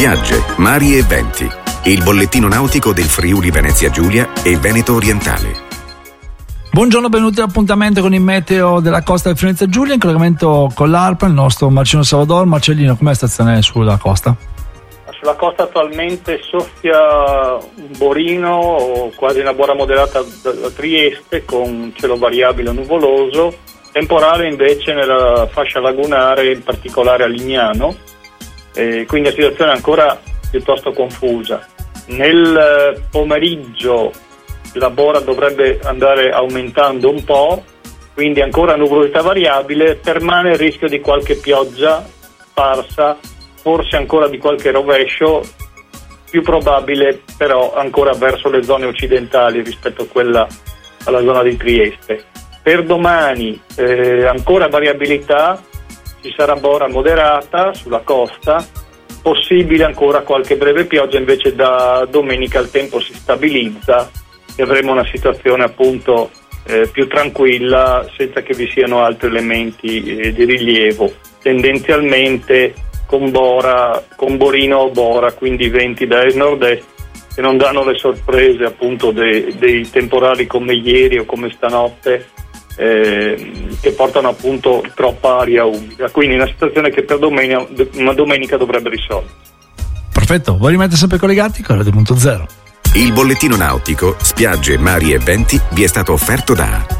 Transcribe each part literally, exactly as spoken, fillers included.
spiagge, mari e venti. Il bollettino nautico del Friuli Venezia Giulia e Veneto Orientale. Buongiorno, benvenuti all'appuntamento con il meteo della costa del Friuli Venezia Giulia, in collegamento con l'ARPA, il nostro Marcellino Salvador. Marcellino, com'è la stazione sulla costa? Sulla costa attualmente soffia un borino o quasi una bora moderata da, da Trieste con cielo variabile nuvoloso, temporale invece nella fascia lagunare, in particolare a Lignano, eh, quindi la situazione è ancora piuttosto confusa. Nel pomeriggio la bora dovrebbe andare aumentando un po', quindi ancora nuvolosità variabile, permane il rischio di qualche pioggia sparsa, forse ancora di qualche rovescio, più probabile però ancora verso le zone occidentali rispetto a quella alla zona di Trieste. Per domani eh, ancora variabilità, ci sarà bora moderata sulla costa, possibile ancora qualche breve pioggia, invece da domenica il tempo si stabilizza e avremo una situazione appunto eh, più tranquilla senza che vi siano altri elementi eh, di rilievo, tendenzialmente con bora, con borino o bora, quindi venti da est-nord-est che non danno le sorprese appunto de, dei temporali come ieri o come stanotte, eh, che portano appunto troppa aria umida, quindi una situazione che per domenica, una domenica dovrebbe risolvere. Perfetto, voi rimanete sempre collegati con Radio Punto Zero. Il bollettino nautico, spiagge, mari e venti vi è stato offerto da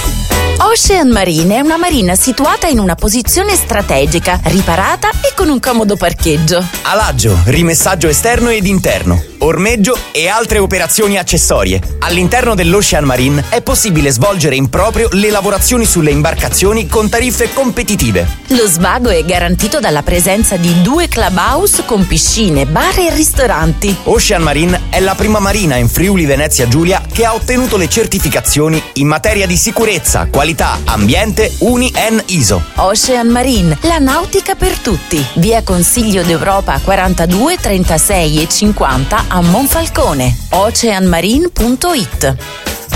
Ocean Marine è una marina situata in una posizione strategica, riparata e con un comodo parcheggio. Alaggio, rimessaggio esterno ed interno, ormeggio e altre operazioni accessorie. All'interno dell'Ocean Marine è possibile svolgere in proprio le lavorazioni sulle imbarcazioni con tariffe competitive. Lo svago è garantito dalla presenza di due clubhouse con piscine, bar e ristoranti. Ocean Marine è la prima marina in Friuli Venezia Giulia che ha ottenuto le certificazioni in materia di sicurezza, qualità, ambiente Uni N I S O. Ocean Marine, la nautica per tutti. Via Consiglio d'Europa quarantadue, trentasei e cinquanta a Monfalcone. ocean marine punto it.